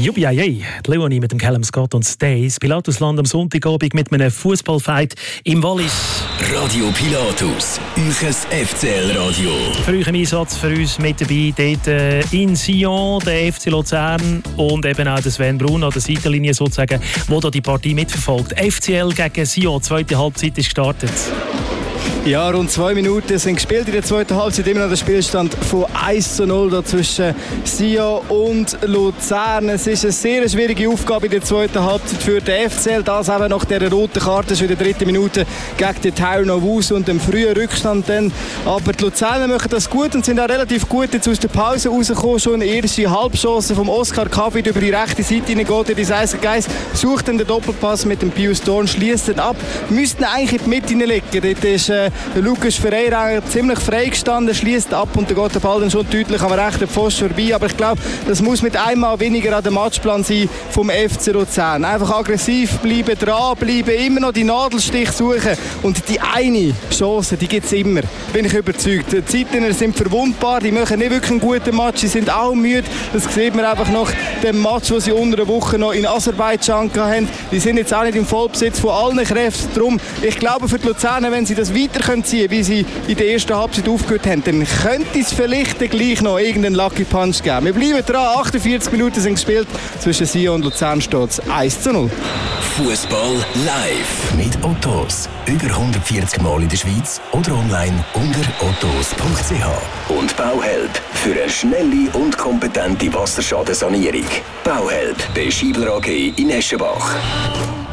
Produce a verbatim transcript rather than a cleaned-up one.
Jubi, die Leonie mit dem Callum Scott und Stays. Pilatusland am Sonntagabend mit einem Fußballfight im Wallis. Radio Pilatus, euch F C L-Radio. Für euch im Einsatz, für uns mit dabei dort äh, in Sion, der F C Luzern und eben auch der Sven Brun an der Seitenlinie sozusagen, der da die Partie mitverfolgt. F C L gegen Sion, zweite Halbzeit ist gestartet. Ja, rund zwei Minuten sind gespielt in der zweiten Halbzeit. Immer noch der Spielstand von eins zu null da zwischen Sion und Luzern. Es ist eine sehr schwierige Aufgabe in der zweiten Halbzeit für den F C L. Das eben nach der roten Karte schon in der dritten Minute gegen den Tyron Wus und dem frühen Rückstand. Dann. Aber die Luzerner machen das gut und sind auch relativ gut jetzt aus der Pause rausgekommen. Schon eine erste Halbchance vom Oscar Kavit über die rechte Seite hineingeht. Der Isaiah Geis sucht dann den Doppelpass mit dem Pius Dorn, schließt dann ab. Müssten eigentlich in die Mitte hineinlegen. Dort ist äh, der Lucas Ferreira ziemlich frei gestanden, schließt ab und dann geht der Ball dann schon deutlich am rechten Pfosten vorbei. Aber ich glaube, das muss mit einmal weniger an dem Matchplan sein vom F C Luzern. Einfach aggressiv bleiben, dranbleiben, immer noch die Nadelstich suchen. Und die eine Chance, die gibt es immer, bin ich überzeugt. Die Zeitler sind verwundbar, die machen nicht wirklich einen guten Match, sie sind auch müde. Das sieht man einfach nach dem Match, den sie unter der Woche noch in Aserbaidschan hatten. Die sind jetzt auch nicht im Vollbesitz von allen Kräften. Darum, ich glaube für die Luzerner, wenn sie das weiter können ziehen, wie sie in der ersten Halbzeit aufgehört haben, dann könnte es vielleicht gleich noch irgendeinen Lucky Punch geben. Wir bleiben dran, achtundvierzig Minuten sind gespielt, zwischen Sion und Luzern steht es eins zu null. Fußball live mit Ottos. Über hundertvierzig Mal in der Schweiz oder online unter ottos punkt c h. Und Bauhelp für eine schnelle und kompetente Wasserschadensanierung. Bauhelp bei Schiebler A G in Eschenbach.